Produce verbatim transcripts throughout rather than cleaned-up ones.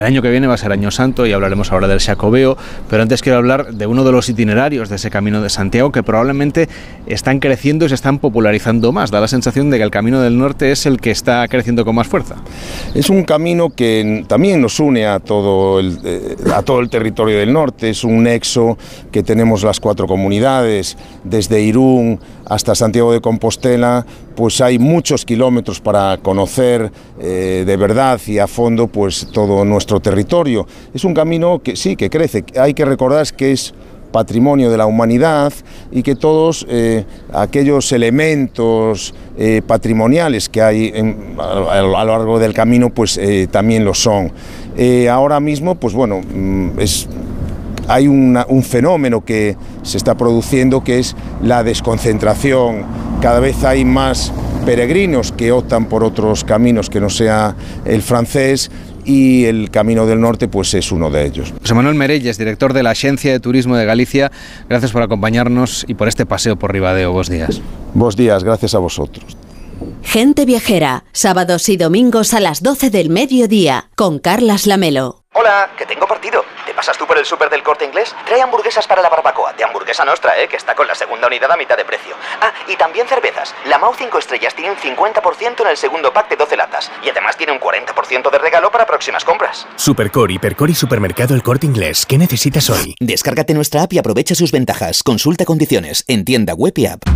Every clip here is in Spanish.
El año que viene va a ser Año Santo y hablaremos ahora del Xacobeo, pero antes quiero hablar de uno de los itinerarios de ese Camino de Santiago que probablemente están creciendo y se están popularizando más. Da la sensación de que el Camino del Norte es el que está creciendo con más fuerza. Es un camino que también nos une a todo el, a todo el territorio del norte, es un nexo que tenemos las cuatro comunidades, desde Irún hasta Santiago de Compostela, pues hay muchos kilómetros para conocer eh, de verdad y a fondo pues todo nuestro territorio. Es un camino que sí, que crece. Hay que recordar que es patrimonio de la humanidad y que todos eh, aquellos elementos eh, patrimoniales que hay en, a, a lo largo del camino pues eh, también lo son. Eh, ahora mismo pues bueno, es... hay una, un fenómeno que se está produciendo que es la desconcentración. Cada vez hay más peregrinos que optan por otros caminos que no sea el francés y el Camino del Norte pues es uno de ellos. José Manuel Merelles, director de la Axencia de Turismo de Galicia, gracias por acompañarnos y por este paseo por Ribadeo. Bos días. Bos días, gracias a vosotros. Gente Viajera, sábados y domingos a las doce del mediodía, con Carlas Lamelo. Hola, que tengo partido. ¿Te pasas tú por el súper del Corte Inglés? Trae hamburguesas para la barbacoa, de Hamburguesa Nostra, ¿eh? Que está con la segunda unidad a mitad de precio. Ah, y también cervezas. La Mau cinco estrellas tiene un cincuenta por ciento en el segundo pack de doce latas. Y además tiene un cuarenta por ciento de regalo para próximas compras. Supercor, Hipercor y Supermercado El Corte Inglés. ¿Qué necesitas hoy? Descárgate nuestra app y aprovecha sus ventajas. Consulta condiciones en tienda web y app.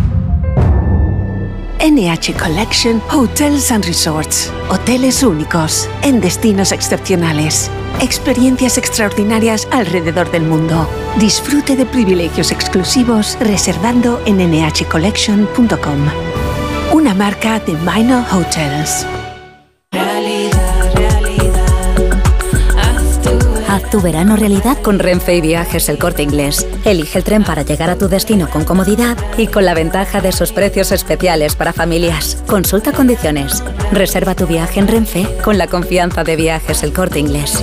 N H Collection Hotels and Resorts. Hoteles únicos, en destinos excepcionales. Experiencias extraordinarias alrededor del mundo. Disfrute de privilegios exclusivos reservando en ene hache collection punto com. Una marca de Minor Hotels. Realidad, realidad. Haz tu, Haz tu verano realidad con Renfe y Viajes El Corte Inglés. Elige el tren para llegar a tu destino con comodidad y con la ventaja de sus precios especiales para familias. Consulta condiciones. Reserva tu viaje en Renfe con la confianza de Viajes El Corte Inglés.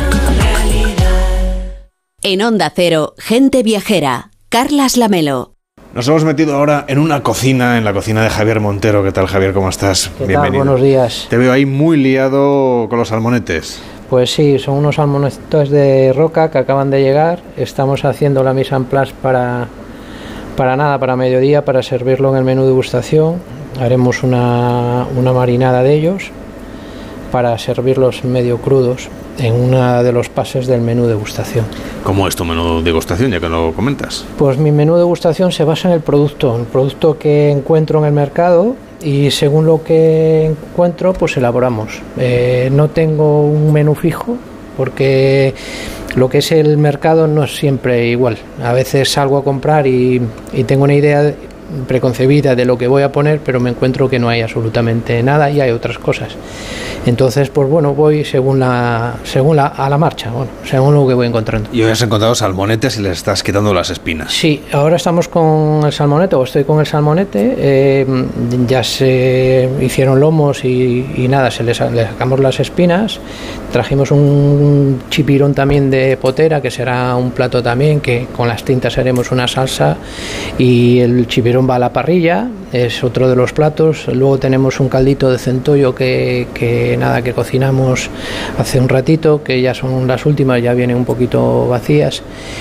En Onda Cero, Gente Viajera, Carlas Lamelo. Nos hemos metido ahora en una cocina, en la cocina de Javier Montero. ¿Qué tal, Javier? ¿Cómo estás? ¿Qué Bienvenido. tal? Buenos días. Te veo ahí muy liado con los salmonetes. Pues sí, son unos salmonetes de roca que acaban de llegar. Estamos haciendo la mise en place para, para nada, para mediodía, para servirlo en el menú de degustación. Haremos una, una marinada de ellos para servirlos medio crudos en uno de los pases del menú de degustación. ¿Cómo es tu menú de degustación, ya que lo comentas? Pues mi menú de degustación se basa en el producto, el producto que encuentro en el mercado, y según lo que encuentro pues elaboramos. Eh, no tengo un menú fijo porque lo que es el mercado no es siempre igual. A veces salgo a comprar y, y tengo una idea preconcebida de lo que voy a poner, pero me encuentro que no hay absolutamente nada y hay otras cosas. Entonces, pues bueno, voy según la según la a la marcha, bueno, según lo que voy encontrando. Y hoy has encontrado salmonetes y les estás quitando las espinas. Sí, ahora estamos con el salmonete, o estoy con el salmonete. Eh, ya se hicieron lomos y, y nada, se les, les sacamos las espinas. Trajimos un chipirón también de potera, que será un plato también, que con las tintas haremos una salsa, y el chipirón va a la parrilla, es otro de los platos. Luego tenemos un caldito de centollo que, que nada, que cocinamos hace un ratito, que ya son las últimas, ya vienen un poquito vacías,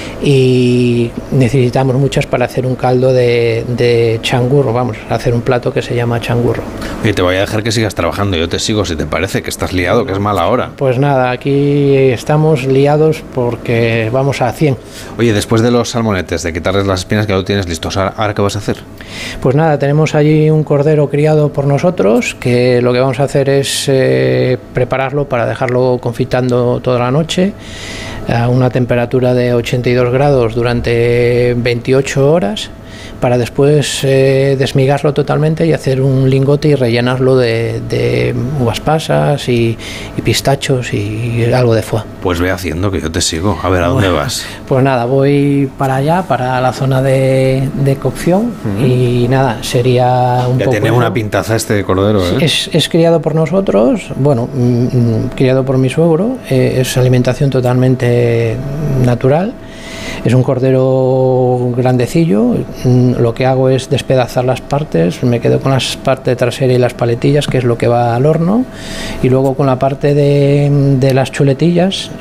y necesitamos muchas para hacer un caldo de, de changurro, vamos a hacer un plato que se llama changurro. Oye, te voy a dejar que sigas trabajando, yo te sigo si te parece, que estás liado, que es mala hora. Pues nada, aquí estamos liados porque vamos a cien. Oye, después de los salmonetes, de quitarles las espinas, que ya lo tienes listos, ¿ahora qué vas a hacer? Pues nada, tenemos allí un cordero criado por nosotros, que lo que vamos a hacer es eh, prepararlo para dejarlo confitando toda la noche a una temperatura de ochenta y dos grados durante veintiocho horas, para después eh, desmigarlo totalmente y hacer un lingote y rellenarlo de, de uvas pasas y, y pistachos y algo de foie. Pues ve haciendo, que yo te sigo. A ver, ¿a dónde bueno, vas? Pues nada, voy para allá, para la zona de, de cocción. Uh-huh. Y nada, sería un ya poco... tiene una pintaza este cordero, ¿eh? Es, es criado por nosotros, bueno, mm, criado por mi suegro, eh, es alimentación totalmente natural. Es un cordero grandecillo. Lo que hago es despedazar las partes, me quedo con las partes trasera y las paletillas, que es lo que va al horno, y luego con la parte de, de las chuletillas